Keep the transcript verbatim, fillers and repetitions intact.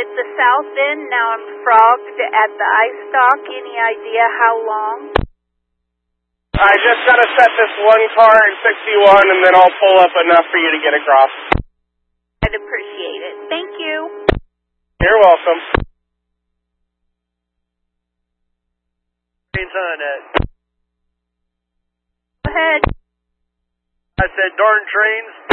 at the south end. Now I'm frogged at the ice dock. Any idea how long? I just got to set this one car in sixty-one, and then I'll pull up enough for you to get across. I'd appreciate it. Thank you. You're welcome. Trains on it. Go ahead. I said, darn trains.